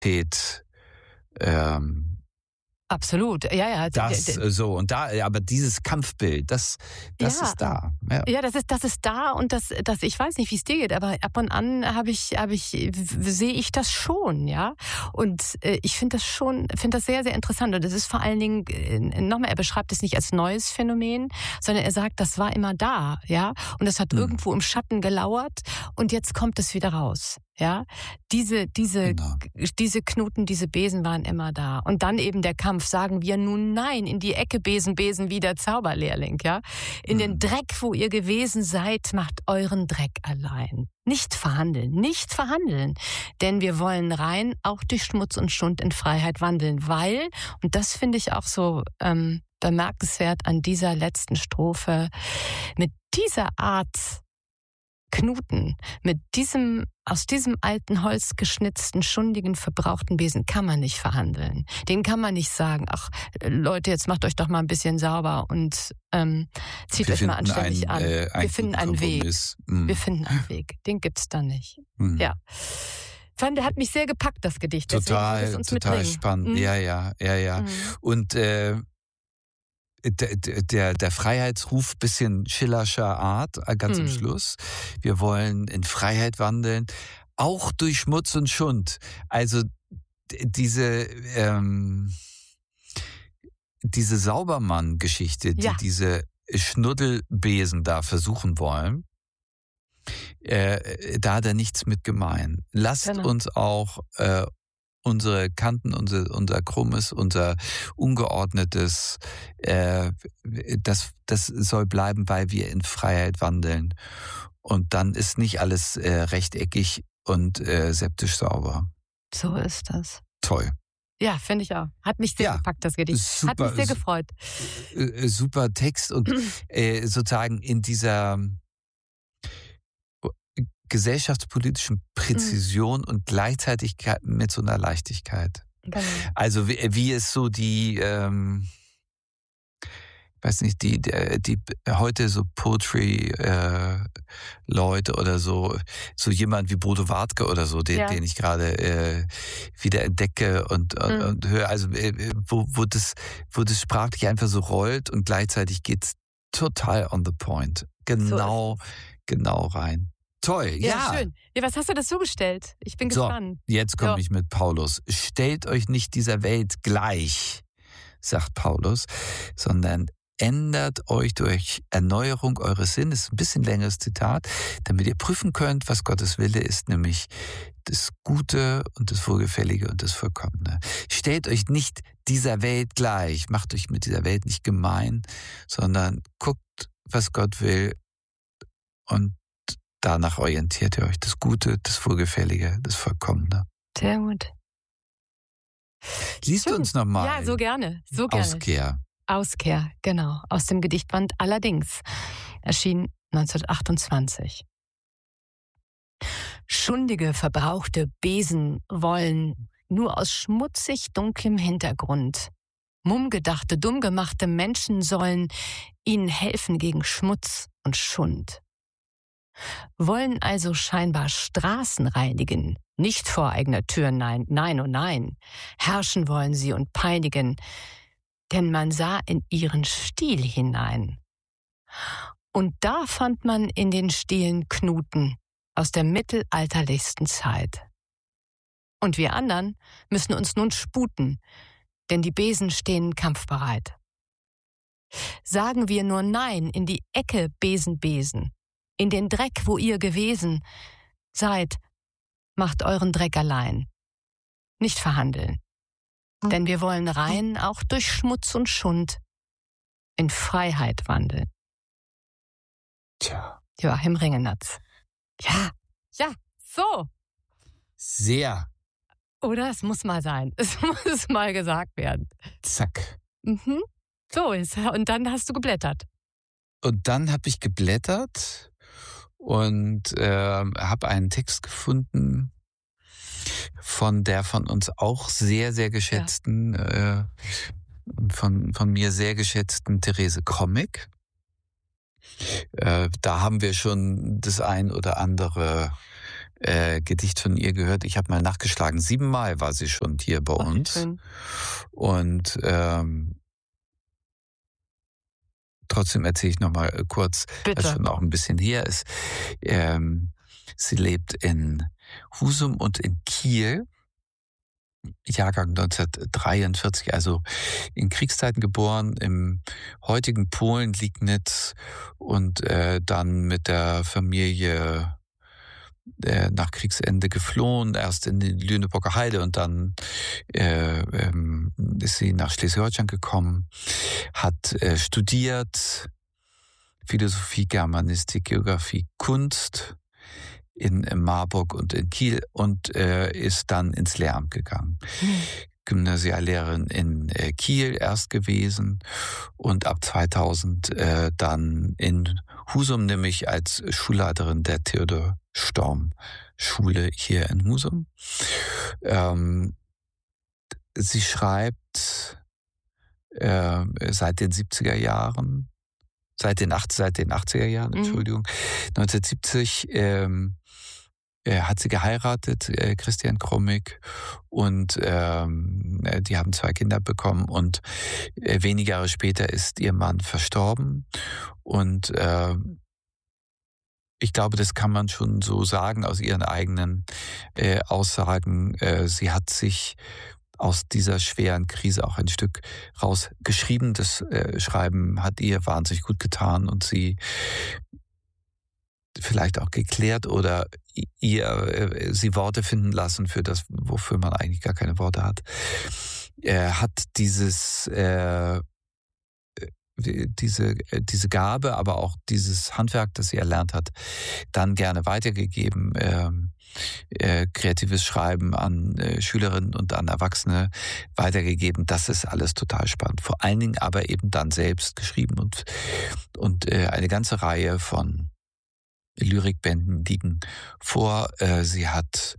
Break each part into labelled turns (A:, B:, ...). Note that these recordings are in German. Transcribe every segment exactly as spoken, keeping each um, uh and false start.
A: ähm,
B: Absolut, ja, ja.
A: Das so und da, aber dieses Kampfbild, das, das
B: ja.
A: ist da. Ja.
B: ja, das ist, das ist da und das, das, ich weiß nicht, wie es dir geht, aber ab und an habe ich, habe ich, sehe ich das schon, ja. Und äh, ich finde das schon, finde das sehr, sehr interessant. Und das ist vor allen Dingen, äh, nochmal, er beschreibt es nicht als neues Phänomen, sondern er sagt, das war immer da, ja. Und das hat mhm. irgendwo im Schatten gelauert und jetzt kommt es wieder raus. Ja, diese, diese, genau. diese Knuten, diese Besen waren immer da. Und dann eben der Kampf, sagen wir nun nein, in die Ecke Besen, Besen, wie der Zauberlehrling, ja. In hm. den Dreck, wo ihr gewesen seid, macht euren Dreck allein. Nicht verhandeln, nicht verhandeln. Denn wir wollen rein, auch durch Schmutz und Schund in Freiheit wandeln, weil, und das finde ich auch so ähm, bemerkenswert an dieser letzten Strophe, mit dieser Art Knuten, mit diesem, aus diesem alten Holz geschnitzten, schundigen, verbrauchten Besen kann man nicht verhandeln. Den kann man nicht sagen, ach Leute, jetzt macht euch doch mal ein bisschen sauber und ähm, zieht
A: wir
B: euch mal anständig
A: ein,
B: an.
A: Äh, ein
B: wir finden einen Weg.
A: Mm.
B: Wir finden einen Weg. Den gibt's da nicht. Mm. Ja. Fand, der hat mich sehr gepackt, das Gedicht.
A: Total,
B: uns
A: total
B: mitbringen.
A: spannend.
B: Mhm.
A: Ja, ja, ja, ja. Mhm. Und äh, Der, der, der Freiheitsruf, bisschen Schillerscher Art, ganz hm. am Schluss. Wir wollen in Freiheit wandeln, auch durch Schmutz und Schund. Also diese, ähm, diese Saubermann-Geschichte, die ja. diese Schnuddelbesen da versuchen wollen, äh, da hat er nichts mit gemein. Lasst genau. uns auch äh, unsere Kanten, unser, unser Krummes, unser Ungeordnetes, äh, das, das soll bleiben, weil wir in Freiheit wandeln. Und dann ist nicht alles äh, rechteckig und äh, septisch sauber.
B: So ist das.
A: Toll.
B: Ja, finde ich auch. Hat mich sehr ja, gepackt, das Gedicht. Super, Hat mich sehr gefreut.
A: Äh, super Text und äh, sozusagen in dieser gesellschaftspolitischen Präzision mhm. und gleichzeitig mit so einer Leichtigkeit. Genau. Also wie, wie es so die, ähm, ich weiß nicht, die, die, die heute so Poetry-Leute äh, oder so, so jemand wie Bodo Wartke oder so, den, ja. den ich gerade äh, wieder entdecke und, mhm. und, und höre, also äh, wo, wo, das, wo das sprachlich einfach so rollt und gleichzeitig geht's total on the point. Genau, so genau rein. Toll, ja.
B: Ja, schön. Ja, was hast du dazu gestellt? Ich bin
A: so,
B: gespannt.
A: Jetzt komme
B: so.
A: ich mit Paulus. Stellt euch nicht dieser Welt gleich, sagt Paulus, sondern ändert euch durch Erneuerung eures Sinnes. Ein bisschen längeres Zitat, damit ihr prüfen könnt, was Gottes Wille ist, nämlich das Gute und das Wohlgefällige und das Vollkommene. Stellt euch nicht dieser Welt gleich, macht euch mit dieser Welt nicht gemein, sondern guckt, was Gott will und danach orientiert ihr euch, das Gute, das Wohlgefällige, das Vollkommene.
B: Sehr gut.
A: Liest du uns nochmal?
B: Ja, so gerne, so gerne.
A: Auskehr.
B: Auskehr, genau. Aus dem Gedichtband Allerdings. Erschien neunzehnhundertachtundzwanzig. Schundige, verbrauchte Besen wollen nur aus schmutzig dunklem Hintergrund. Mummgedachte, dummgemachte Menschen sollen ihnen helfen gegen Schmutz und Schund. Wollen also scheinbar Straßen reinigen, nicht vor eigener Tür, nein, nein, oh nein. Herrschen wollen sie und peinigen, denn man sah in ihren Stiel hinein. Und da fand man in den Stielen Knuten aus der mittelalterlichsten Zeit. Und wir anderen müssen uns nun sputen, denn die Besen stehen kampfbereit. Sagen wir nur Nein in die Ecke, Besen, Besen, in den Dreck, wo ihr gewesen seid, macht euren Dreck allein. Nicht verhandeln. Denn wir wollen rein auch durch Schmutz und Schund in Freiheit wandeln.
A: Tja.
B: Joachim Ringenatz. Ja, ja, so.
A: Sehr.
B: Oder es muss mal sein. Es muss mal gesagt werden.
A: Zack.
B: Mhm. So, und dann hast du geblättert.
A: Und dann habe ich geblättert und äh, habe einen Text gefunden von der von uns auch sehr, sehr geschätzten, ja. äh, von, von mir sehr geschätzten Therese Krommig. Äh, da haben wir schon das ein oder andere äh, Gedicht von ihr gehört. Ich habe mal nachgeschlagen. Siebenmal war sie schon hier bei
B: Oh, wie
A: uns.
B: schön.
A: Und ähm, trotzdem erzähle ich noch mal kurz, was
B: Bitte.
A: schon auch ein bisschen her ist. Ähm, sie lebt in Husum und in Kiel. Jahrgang neunzehnhundertdreiundvierzig, also in Kriegszeiten geboren, im heutigen Polen, Liegnitz, und äh, dann mit der Familie äh, nach Kriegsende geflohen, erst in die Lüneburger Heide und dann äh, ähm, ist sie nach Schleswig-Holstein gekommen, hat äh, studiert Philosophie, Germanistik, Geografie, Kunst in Marburg und in Kiel und äh, ist dann ins Lehramt gegangen.
B: Hm.
A: Gymnasiallehrerin in äh, Kiel erst gewesen und ab zweitausend äh, dann in Husum, nämlich als Schulleiterin der Theodor Storm Schule hier in Husum. Ähm, sie schreibt äh, seit den siebziger Jahren, seit den, acht, seit den achtziger Jahren, Entschuldigung, mhm. neunzehnhundertsiebzig ähm, äh, hat sie geheiratet, äh, Christian Krummig, und ähm, die haben zwei Kinder bekommen und äh, wenige Jahre später ist ihr Mann verstorben und äh, ich glaube, das kann man schon so sagen aus ihren eigenen äh, Aussagen. Äh, sie hat sich aus dieser schweren Krise auch ein Stück rausgeschrieben. Das äh, Schreiben hat ihr wahnsinnig gut getan und sie vielleicht auch geklärt oder ihr äh, sie Worte finden lassen für das, wofür man eigentlich gar keine Worte hat. Er hat dieses äh, diese diese Gabe, aber auch dieses Handwerk, das sie erlernt hat, dann gerne weitergegeben. Ähm, äh, kreatives Schreiben an äh, Schülerinnen und an Erwachsene weitergegeben. Das ist alles total spannend. Vor allen Dingen aber eben dann selbst geschrieben und und äh, eine ganze Reihe von Lyrikbänden liegen vor. Äh, sie hat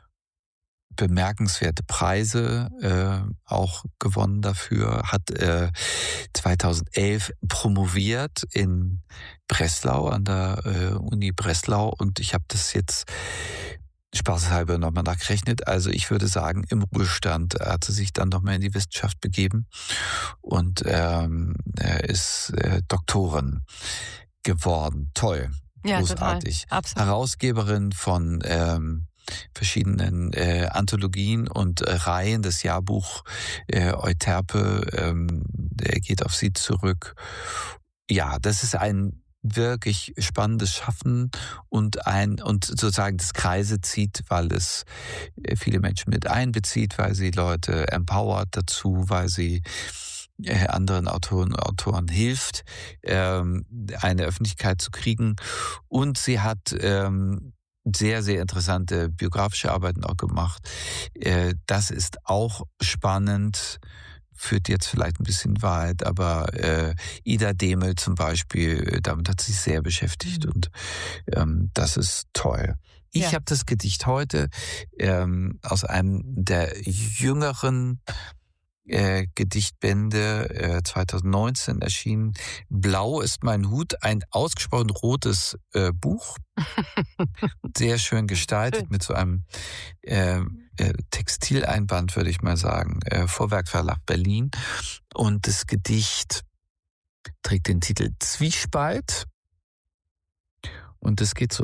A: bemerkenswerte Preise äh, auch gewonnen dafür, hat äh, zweitausendelf promoviert in Breslau, an der äh, Uni Breslau, und ich habe das jetzt spaßeshalber nochmal nachgerechnet. Also ich würde sagen, im Ruhestand hat sie sich dann nochmal in die Wissenschaft begeben und ähm, ist äh, Doktorin geworden. Toll,
B: ja,
A: großartig.
B: Total. Absolut.
A: Herausgeberin von ähm, verschiedenen äh, Anthologien und äh, Reihen. Das Jahrbuch äh, Euterpe ähm, der geht auf sie zurück. Ja, das ist ein wirklich spannendes Schaffen und ein und sozusagen das Kreise zieht, weil es viele Menschen mit einbezieht, weil sie Leute empowert dazu, weil sie äh, anderen Autoren Autoren hilft, ähm, eine Öffentlichkeit zu kriegen, und sie hat ähm, sehr, sehr interessante biografische Arbeiten auch gemacht. Äh, das ist auch spannend, führt jetzt vielleicht ein bisschen weit, aber äh, Ida Demel zum Beispiel, damit hat sie sich sehr beschäftigt und ähm, das ist toll. Ich ja. habe das Gedicht heute ähm, aus einem der jüngeren äh, Gedichtbände äh, zweitausendneunzehn erschienen. Blau ist mein Hut, ein ausgesprochen rotes äh, Buch. Sehr schön gestaltet mit so einem äh, äh, Textileinband, würde ich mal sagen. Äh, Vorwerk Verlag Berlin. Und das Gedicht trägt den Titel Zwiespalt. Und es geht so.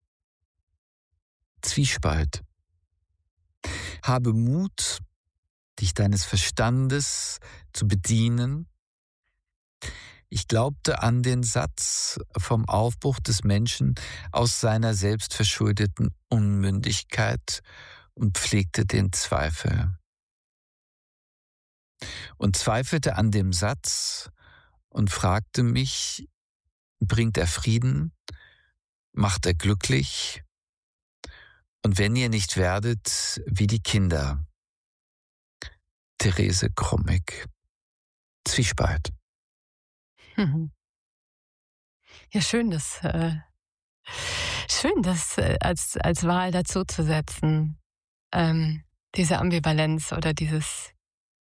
A: Zwiespalt. Habe Mut, dich deines Verstandes zu bedienen. Ich glaubte an den Satz vom Aufbruch des Menschen aus seiner selbstverschuldeten Unmündigkeit und pflegte den Zweifel. Und zweifelte an dem Satz und fragte mich, bringt er Frieden? Macht er glücklich? Und wenn ihr nicht werdet wie die Kinder? Therese Krummig. Zwiespalt.
B: Mhm. Ja, schön, das äh, schön, das äh, als als Wahl dazu zu setzen. Ähm, diese Ambivalenz oder dieses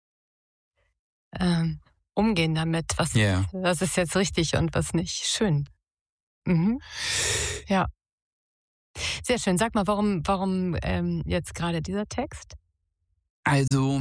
B: ähm, Umgehen damit, was,
A: Yeah.
B: was ist jetzt richtig und was nicht. Schön. Mhm. Ja. Sehr schön. Sag mal, warum, warum ähm, jetzt gerade dieser Text?
A: Also,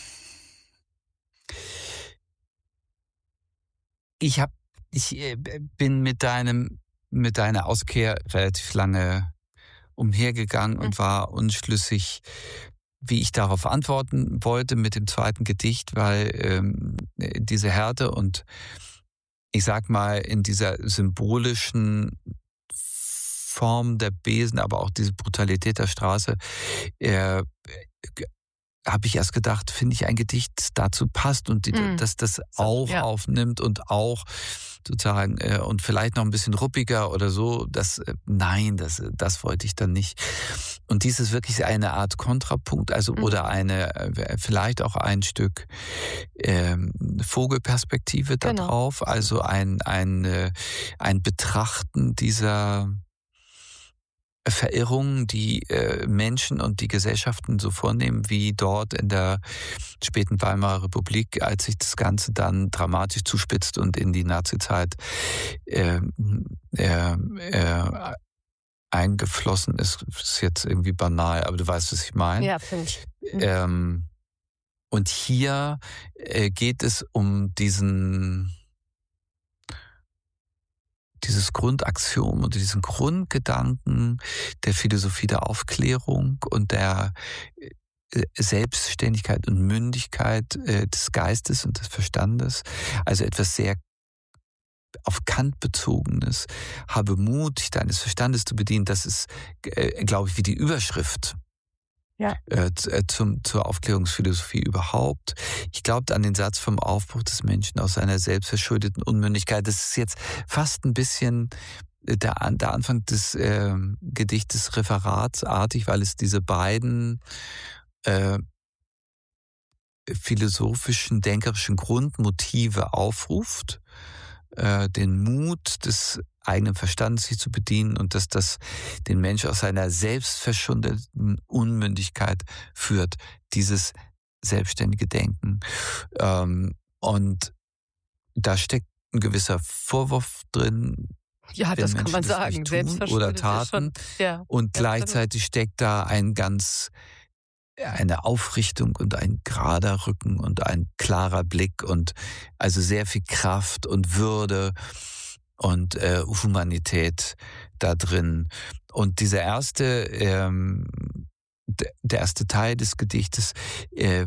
A: ich habe, ich äh, bin mit deinem, mit deiner Auskehr relativ lange umhergegangen
B: Hm.
A: und war unschlüssig, wie ich darauf antworten wollte mit dem zweiten Gedicht, weil ähm, diese Härte und ich sag mal in dieser symbolischen Form der Besen, aber auch diese Brutalität der Straße, äh, habe ich erst gedacht, finde ich ein Gedicht, das dazu passt und die,
B: Mm.
A: dass das
B: So,
A: auch
B: ja.
A: aufnimmt und auch sozusagen äh, und vielleicht noch ein bisschen ruppiger oder so. Das äh, nein, das das wollte ich dann nicht. Und dies ist wirklich eine Art Kontrapunkt, also
B: Mhm.
A: oder eine äh, vielleicht auch ein Stück ähm, Vogelperspektive da
B: Genau.
A: drauf, also ein ein äh, ein Betrachten dieser Verirrungen, die äh, Menschen und die Gesellschaften so vornehmen, wie dort in der späten Weimarer Republik, als sich das Ganze dann dramatisch zuspitzt und in die Nazizeit äh, äh, äh, eingeflossen ist. Das ist jetzt irgendwie banal, aber du weißt, was ich meine.
B: Ja, finde ich. Mhm.
A: Ähm, und hier äh, geht es um diesen dieses Grundaxiom und diesen Grundgedanken der Philosophie der Aufklärung und der äh, Selbstständigkeit und Mündigkeit äh, des Geistes und des Verstandes. Also etwas sehr auf Kant bezogenes. Habe Mut, dich deines Verstandes zu bedienen. Das ist, äh, glaube ich, wie die Überschrift
B: Ja.
A: äh, z- äh, zum, zur Aufklärungsphilosophie überhaupt. Ich glaube an den Satz vom Aufbruch des Menschen aus seiner selbstverschuldeten Unmündigkeit. Das ist jetzt fast ein bisschen der, An- der Anfang des äh, Gedichtes referatsartig, weil es diese beiden äh, philosophischen, denkerischen Grundmotive aufruft. Äh, den Mut des eigenen Verstandes sich zu bedienen und dass das den Mensch aus seiner selbstverschuldeten Unmündigkeit führt, dieses selbstständige Denken. Ähm, und da steckt ein gewisser Vorwurf drin,
B: Ja,
A: wenn
B: das kann
A: Menschen
B: man
A: das
B: sagen.
A: nicht tun oder
B: Selbstverschuldet ist
A: taten.
B: schon. Ja.
A: Und
B: absolut.
A: gleichzeitig steckt da ein ganz eine Aufrichtung und ein gerader Rücken und ein klarer Blick und also sehr viel Kraft und Würde und äh, Humanität da drin. Und dieser erste, ähm, d- der erste Teil des Gedichtes äh,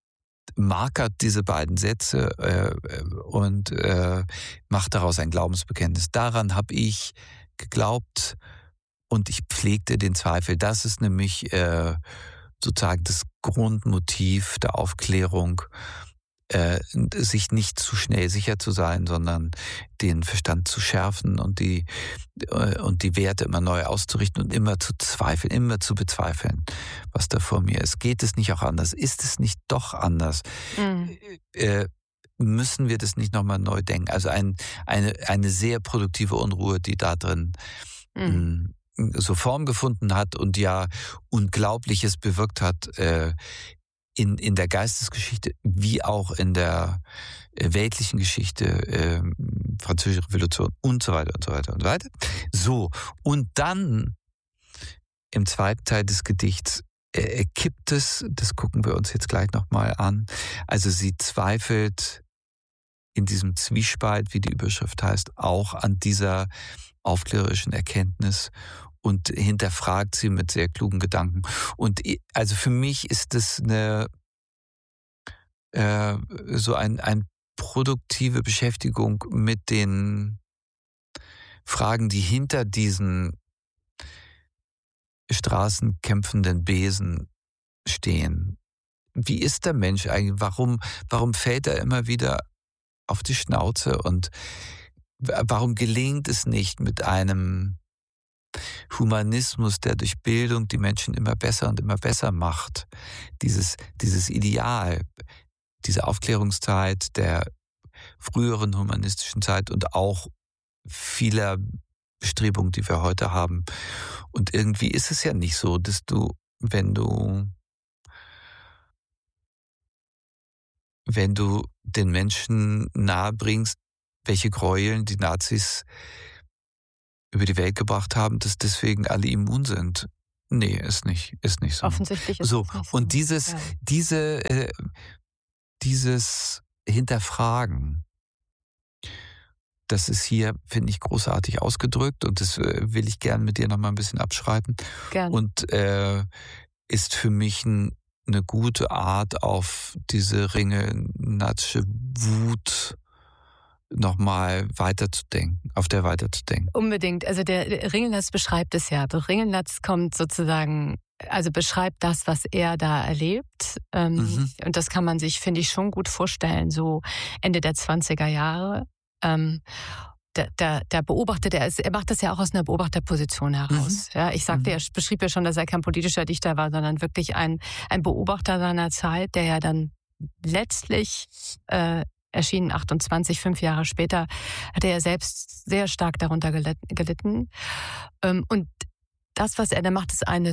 A: markert diese beiden Sätze äh, und äh, macht daraus ein Glaubensbekenntnis. Daran habe ich geglaubt und ich pflegte den Zweifel. Das ist nämlich äh, sozusagen das Grundmotiv der Aufklärung, äh, sich nicht zu schnell sicher zu sein, sondern den Verstand zu schärfen und die äh, und die Werte immer neu auszurichten und immer zu zweifeln, immer zu bezweifeln, was da vor mir ist. Geht es nicht auch anders? Ist es nicht doch anders?
B: Mhm.
A: Äh, müssen wir das nicht nochmal neu denken? Also ein, eine, eine sehr produktive Unruhe, die da drin
B: Mhm.
A: mh, so Form gefunden hat und ja Unglaubliches bewirkt hat äh, in, in der Geistesgeschichte wie auch in der äh, weltlichen Geschichte, äh, Französische Revolution und so weiter und so weiter und so weiter. So, und dann im zweiten Teil des Gedichts äh, kippt es, das gucken wir uns jetzt gleich nochmal an, also sie zweifelt in diesem Zwiespalt, wie die Überschrift heißt, auch an dieser aufklärerischen Erkenntnis und hinterfragt sie mit sehr klugen Gedanken. Und also für mich ist das eine äh, so ein, ein produktive Beschäftigung mit den Fragen, die hinter diesen straßenkämpfenden Besen stehen. Wie ist der Mensch eigentlich? Warum, warum fällt er immer wieder auf die Schnauze und warum gelingt es nicht mit einem Humanismus, der durch Bildung die Menschen immer besser und immer besser macht? Dieses, dieses Ideal, diese Aufklärungszeit der früheren humanistischen Zeit und auch vieler Bestrebungen, die wir heute haben. Und irgendwie ist es ja nicht so, dass du, wenn du wenn du den Menschen nahebringst, welche Gräueln die Nazis über die Welt gebracht haben, dass deswegen alle immun sind. Nee, ist nicht, ist nicht so.
B: Offensichtlich ist
A: so.
B: es nicht so.
A: Und dieses,
B: ja.
A: diese, äh, dieses Hinterfragen, das ist hier, finde ich, großartig ausgedrückt und das äh, will ich gerne mit dir noch mal ein bisschen abschreiten.
B: Gerne.
A: Und äh, ist für mich ein, eine gute Art, auf diese Ringelnatsche Wut nochmal weiterzudenken, auf der weiterzudenken.
B: Unbedingt. Also der Ringelnatz beschreibt es ja. Der Ringelnatz kommt sozusagen, also beschreibt das, was er da erlebt. Ähm, mhm. Und das kann man sich, finde ich, schon gut vorstellen, so Ende der zwanziger Jahre. Ähm, der, der, der beobachtet, er, ist, er macht das ja auch aus einer Beobachterposition heraus. Mhm. Ja, ich sagte, mhm. er beschrieb ja schon, dass er kein politischer Dichter war, sondern wirklich ein, ein Beobachter seiner Zeit, der ja dann letztlich äh, erschienen achtundzwanzig, fünf Jahre später, hat er ja selbst sehr stark darunter gelitten. Und das, was er da macht, ist eine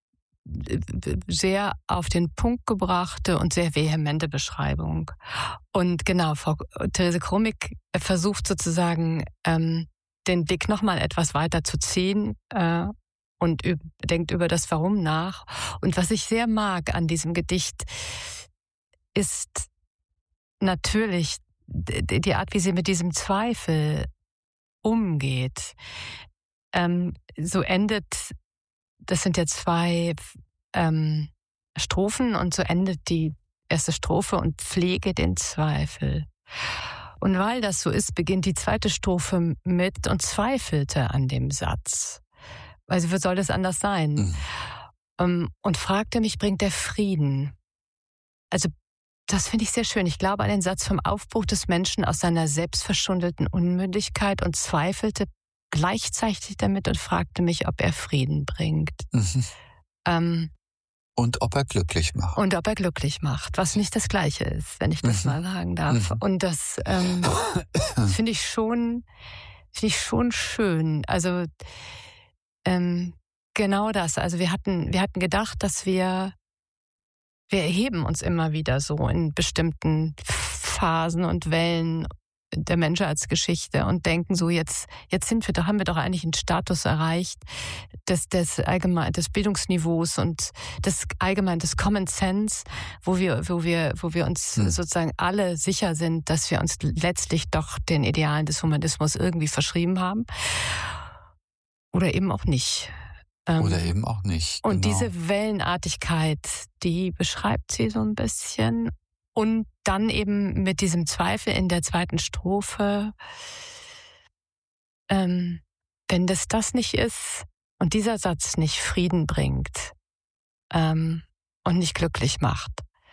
B: sehr auf den Punkt gebrachte und sehr vehemente Beschreibung. Und genau, Frau Therese Chromik versucht sozusagen, ähm, den Blick nochmal etwas weiter zu ziehen äh, und üb- denkt über das Warum nach. Und was ich sehr mag an diesem Gedicht, ist natürlich die Art, wie sie mit diesem Zweifel umgeht. Ähm, so endet, das sind ja zwei ähm, Strophen und so endet die erste Strophe und pflege den Zweifel. Und weil das so ist, beginnt die zweite Strophe mit und zweifelte an dem Satz. Also wie soll das anders sein? Mhm. Um, und fragte mich, bringt der Frieden? Also das finde ich sehr schön. Ich glaube an den Satz vom Aufbruch des Menschen aus seiner selbstverschundelten Unmündigkeit und zweifelte gleichzeitig damit und fragte mich, ob er Frieden bringt. Mhm. Ähm,
A: und ob er glücklich macht.
B: Und ob er glücklich macht, was nicht das Gleiche ist, wenn ich das mhm. mal sagen darf. Mhm. Und das ähm, finde ich schon, finde ich schon schön. Also ähm, genau das. Also wir hatten, wir hatten gedacht, dass wir Wir erheben uns immer wieder so in bestimmten Phasen und Wellen der Menschheitsgeschichte und denken so, jetzt, jetzt sind wir doch, haben wir doch eigentlich einen Status erreicht des, des allgemein, des Bildungsniveaus und des allgemein des Common Sense, wo wir, wo wir, wo wir uns hm. sozusagen alle sicher sind, dass wir uns letztlich doch den Idealen des Humanismus irgendwie verschrieben haben. Oder eben auch nicht.
A: Oder ähm, eben auch nicht.
B: Und
A: genau.
B: diese Wellenartigkeit, die beschreibt sie so ein bisschen. Und dann eben mit diesem Zweifel in der zweiten Strophe, ähm, wenn das das nicht ist und dieser Satz nicht Frieden bringt ähm, und nicht glücklich macht,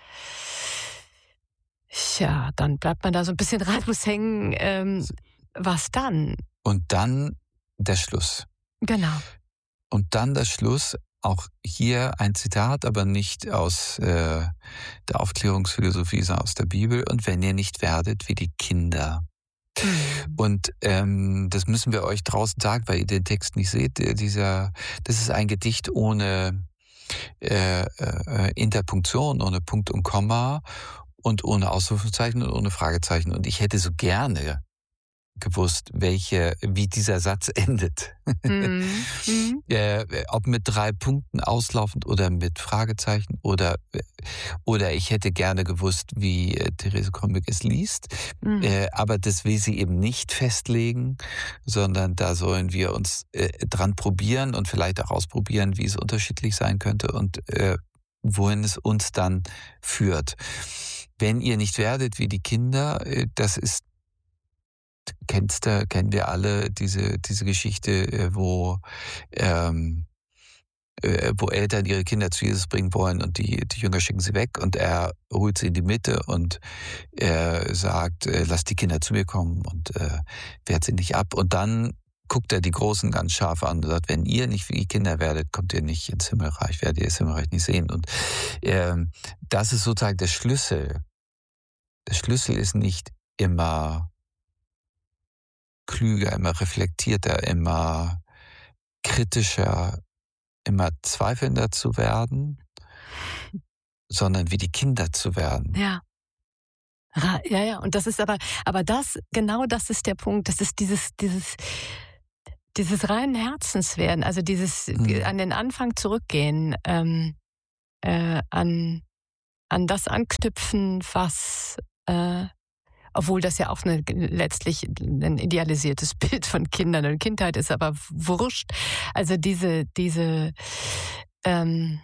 B: ja, dann bleibt man da so ein bisschen ratlos hängen. Ähm, was dann?
A: Und dann der Schluss.
B: Genau.
A: Und dann der Schluss, auch hier ein Zitat, aber nicht aus äh, der Aufklärungsphilosophie, sondern aus der Bibel. Und wenn ihr nicht werdet wie die Kinder. Mhm. Und ähm, das müssen wir euch draußen sagen, weil ihr den Text nicht seht. Dieser, das ist ein Gedicht ohne äh, äh, Interpunktion, ohne Punkt und Komma und ohne Ausrufezeichen und ohne Fragezeichen. Und ich hätte so gerne gewusst, welche, wie dieser Satz endet. Mhm. Mhm. äh, ob mit drei Punkten auslaufend oder mit Fragezeichen oder oder ich hätte gerne gewusst, wie äh, Therese Chromik es liest. Mhm. Äh, aber das will sie eben nicht festlegen, sondern da sollen wir uns äh, dran probieren und vielleicht auch ausprobieren, wie es unterschiedlich sein könnte und äh, wohin es uns dann führt. Wenn ihr nicht werdet wie die Kinder, äh, das ist Kennst du, kennen wir alle diese diese Geschichte, wo ähm, äh, wo Eltern ihre Kinder zu Jesus bringen wollen und die die Jünger schicken sie weg und er holt sie in die Mitte und er sagt, äh, lass die Kinder zu mir kommen und äh, wehrt sie nicht ab. Und dann guckt er die Großen ganz scharf an und sagt, wenn ihr nicht wie Kinder werdet, kommt ihr nicht ins Himmelreich, werdet ihr das Himmelreich nicht sehen. Und äh, das ist sozusagen der Schlüssel. Der Schlüssel ist nicht immer klüger, immer reflektierter, immer kritischer, immer zweifelnder zu werden, sondern wie die Kinder zu werden.
B: Ja. Ja, ja, und das ist aber, aber das, genau das ist der Punkt, das ist dieses, dieses, dieses reinen Herzens werden, also dieses mhm. an den Anfang zurückgehen, ähm, äh, an, an das anknüpfen, was, äh, obwohl das ja auch eine, letztlich ein idealisiertes Bild von Kindern und Kindheit ist, aber wurscht. Also diese, diese, ähm,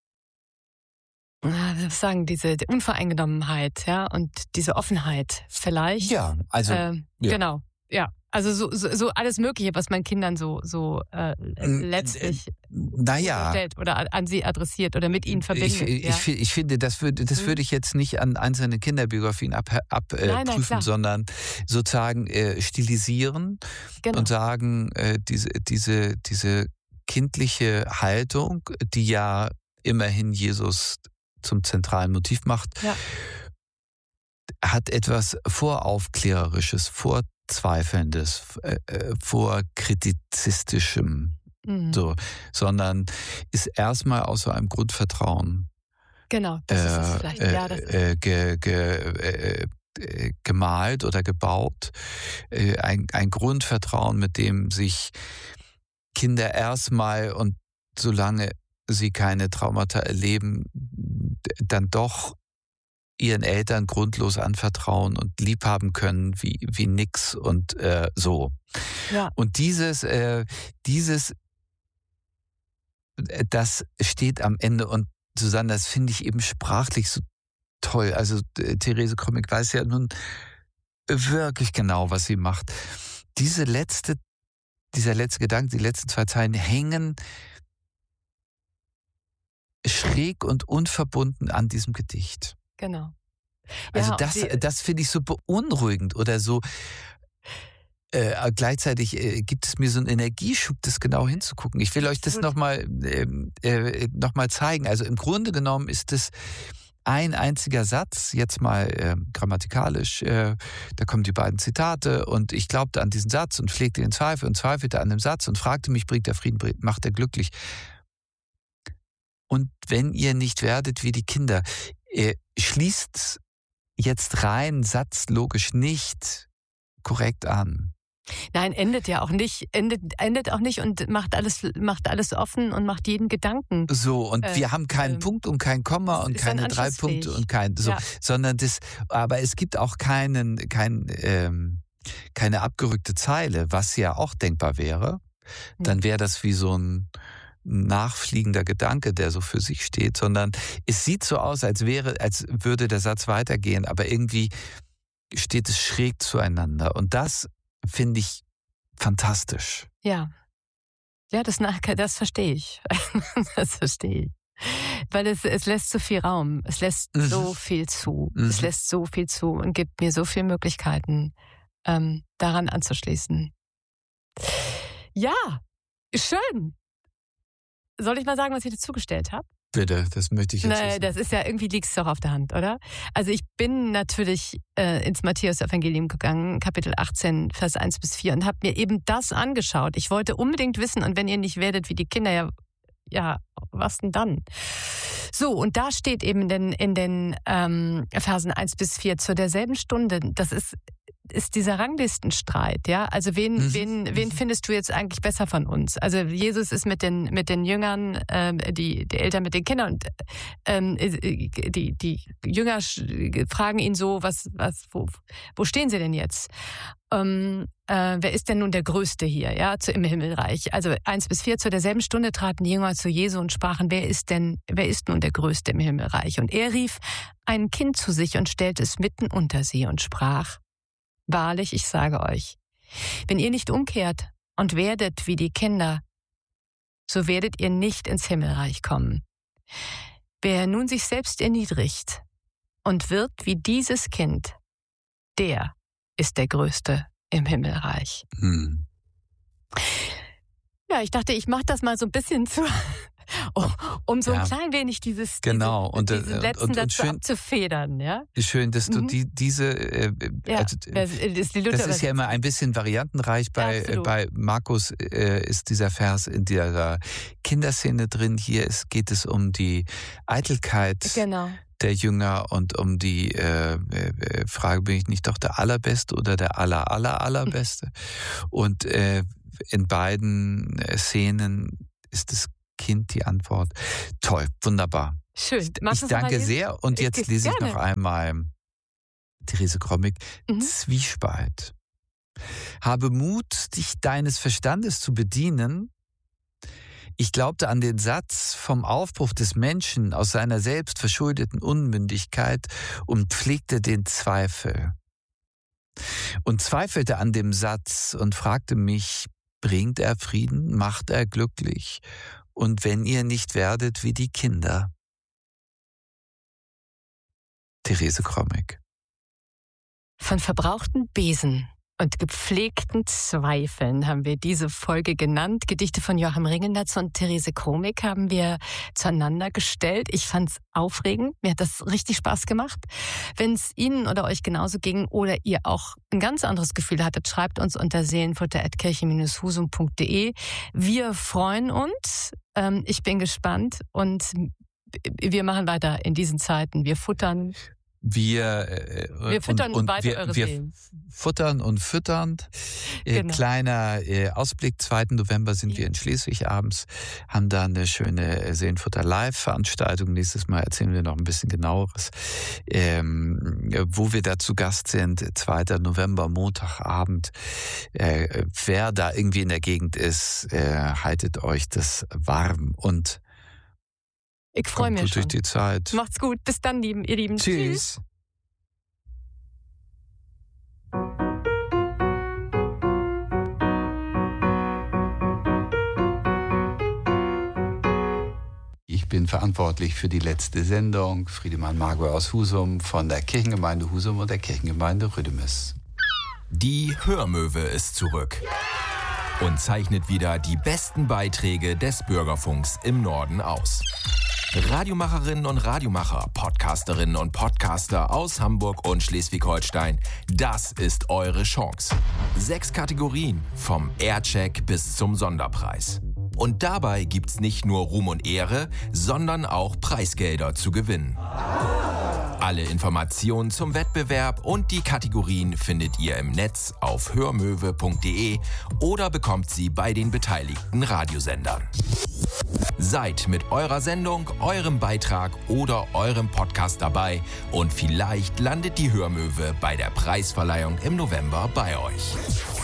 B: was sagen, diese Unvoreingenommenheit, ja, und diese Offenheit vielleicht.
A: Ja, also.
B: Ähm, ja. Genau, ja. Also so, so, so alles Mögliche, was man Kindern so, so äh, letztlich
A: naja.
B: stellt oder an sie adressiert oder mit ihnen verbindet.
A: Ich,
B: ja.
A: ich, ich finde, das würde das hm. würde ich jetzt nicht an einzelne Kinderbiografien abprüfen, ab, äh, sondern sozusagen äh, stilisieren genau. und sagen, äh, diese, diese, diese kindliche Haltung, die ja immerhin Jesus zum zentralen Motiv macht, ja. hat etwas Voraufklärerisches, Vorzweifelndes, äh, Vorkritizistischem, mhm. so, sondern ist erstmal aus so einem Grundvertrauen
B: genau, das
A: äh,
B: ist es vielleicht. Ja, das
A: äh, ge, ge, äh, gemalt oder gebaut. Äh, ein, ein Grundvertrauen, mit dem sich Kinder erstmal und solange sie keine Traumata erleben, dann doch ihren Eltern grundlos anvertrauen und liebhaben können wie wie nix und äh, so.
B: Ja.
A: Und dieses äh, dieses das steht am Ende und Susanne, das finde ich eben sprachlich so toll. Also äh, Therese Krommig weiß ja nun wirklich genau, was sie macht. Diese letzte, dieser letzte Gedanke, die letzten zwei Zeilen hängen schräg und unverbunden an diesem Gedicht.
B: Genau.
A: Also
B: ja,
A: das,
B: die,
A: das finde ich so beunruhigend oder so. Äh, gleichzeitig äh, gibt es mir so einen Energieschub, das genau hinzugucken. Ich will euch das nochmal äh, noch mal zeigen. Also im Grunde genommen ist es ein einziger Satz, jetzt mal äh, grammatikalisch, äh, da kommen die beiden Zitate und ich glaubte an diesen Satz und pflegte den Zweifel und zweifelte an dem Satz und fragte mich, bringt der Frieden, macht er glücklich. Und wenn ihr nicht werdet wie die Kinder, äh, schließt jetzt rein satzlogisch nicht korrekt an.
B: Nein, endet ja auch nicht, endet, endet auch nicht und macht alles, macht alles offen und macht jeden Gedanken.
A: So, und
B: äh,
A: wir haben keinen äh, Punkt und kein Komma und keine drei Punkte und kein, so, ja. sondern das, aber es gibt auch keinen, kein, ähm, keine abgerückte Zeile, was ja auch denkbar wäre. Dann wäre das wie so ein nachfliegender Gedanke, der so für sich steht, sondern es sieht so aus, als wäre, als würde der Satz weitergehen, aber irgendwie steht es schräg zueinander. Und das finde ich fantastisch.
B: Ja. Ja, das, das verstehe ich. Das verstehe ich. Weil es, es lässt so viel Raum. Es lässt mhm. so viel zu. Mhm. Es lässt so viel zu und gibt mir so viele Möglichkeiten, ähm, daran anzuschließen. Ja, schön. Soll ich mal sagen, was ich dazu gestellt habe?
A: Bitte, das möchte ich jetzt
B: Naja,
A: wissen.
B: das ist ja, irgendwie liegt es doch auf der Hand, oder? Also ich bin natürlich äh, ins Matthäus-Evangelium gegangen, Kapitel achtzehn, Vers eins bis vier und habe mir eben das angeschaut. Ich wollte unbedingt wissen, und wenn ihr nicht werdet wie die Kinder, ja, ja, was denn dann? So, und da steht eben in den, in den ähm, Versen eins bis vier, zu derselben Stunde, das ist ist dieser Ranglistenstreit, ja? Also wen, mhm. wen, wen findest du jetzt eigentlich besser von uns? Also Jesus ist mit den mit den Jüngern, ähm, die die Eltern mit den Kindern und ähm, die die Jünger fragen ihn so, was was wo wo stehen sie denn jetzt? Ähm, äh, wer ist denn nun der Größte hier, ja, zu, im Himmelreich? Also eins bis vier, zu derselben Stunde traten die Jünger zu Jesu und sprachen, wer ist denn, wer ist nun der Größte im Himmelreich? Und er rief ein Kind zu sich und stellte es mitten unter sie und sprach, wahrlich, ich sage euch, wenn ihr nicht umkehrt und werdet wie die Kinder, so werdet ihr nicht ins Himmelreich kommen. Wer nun sich selbst erniedrigt und wird wie dieses Kind, der ist der Größte im Himmelreich. Hm. Ja, ich dachte, ich mache das mal so ein bisschen zu, um, um so ja. ein klein wenig dieses,
A: genau.
B: diese,
A: und,
B: diesen letzten
A: und, und,
B: Satz
A: schön,
B: abzufedern. Ja?
A: Schön, dass du
B: mhm.
A: die, diese, äh,
B: ja,
A: also,
B: das, ist die
A: das ist ja immer ein bisschen variantenreich. Bei,
B: ja,
A: bei Markus äh, ist dieser Vers in dieser Kinderszene drin. Hier ist, geht es um die Eitelkeit
B: genau.
A: der Jünger und um die äh, Frage, bin ich nicht doch der Allerbeste oder der aller, aller, Allerbeste? Und äh, in beiden Szenen ist das Kind die Antwort. Toll, wunderbar.
B: Schön.
A: Ich danke sehr und jetzt
B: ich
A: lese ich
B: gerne.
A: noch einmal Therese Krommig,
B: Mhm.
A: Zwiespalt. Habe Mut, dich deines Verstandes zu bedienen. Ich glaubte an den Satz vom Aufbruch des Menschen aus seiner selbst verschuldeten Unmündigkeit und pflegte den Zweifel. Und zweifelte an dem Satz und fragte mich, bringt er Frieden, macht er glücklich? Und wenn ihr nicht werdet wie die Kinder? Therese Krommig.
B: Von verbrauchten Besen und gepflegten Zweifeln haben wir diese Folge genannt. Gedichte von Joachim Ringelnatz und Therese Krommig haben wir zueinander gestellt. Ich fand's aufregend. Mir hat das richtig Spaß gemacht. Wenn es Ihnen oder euch genauso ging oder ihr auch ein ganz anderes Gefühl hattet, schreibt uns unter seelenfutter at kirche Bindestrich husum punkt de. Wir freuen uns. Ähm, ich bin gespannt und wir machen weiter in diesen Zeiten. Wir futtern.
A: Wir, äh,
B: wir füttern
A: und, und
B: weiter
A: wir,
B: eure
A: wir
B: Seelen.
A: Futtern und füttern. Äh,
B: Genau.
A: Kleiner äh, Ausblick, zweiten November sind
B: Ja.
A: wir in Schleswig abends, haben da eine schöne äh, Seelenfutter Live-Veranstaltung. Nächstes Mal erzählen wir noch ein bisschen genaueres, ähm, wo wir da zu Gast sind. zweiten November, Montagabend. Äh, wer da irgendwie in der Gegend ist, äh, haltet euch das warm und
B: Ich freue
A: kommt
B: mich
A: gut
B: schon.
A: durch die Zeit.
B: Macht's gut. Bis dann, lieben, ihr Lieben.
A: Tschüss. Ich bin verantwortlich für die letzte Sendung. Friedemann Margot aus Husum von der Kirchengemeinde Husum und der Kirchengemeinde Rüdemis.
C: Die Hörmöwe ist zurück und zeichnet wieder die besten Beiträge des Bürgerfunks im Norden aus. Radiomacherinnen und Radiomacher, Podcasterinnen und Podcaster aus Hamburg und Schleswig-Holstein, das ist eure Chance. Sechs Kategorien, vom Aircheck bis zum Sonderpreis. Und dabei gibt's nicht nur Ruhm und Ehre, sondern auch Preisgelder zu gewinnen. Alle Informationen zum Wettbewerb und die Kategorien findet ihr im Netz auf hörmöwe punkt de oder bekommt sie bei den beteiligten Radiosendern. Seid mit eurer Sendung, eurem Beitrag oder eurem Podcast dabei und vielleicht landet die Hörmöwe bei der Preisverleihung im November bei euch.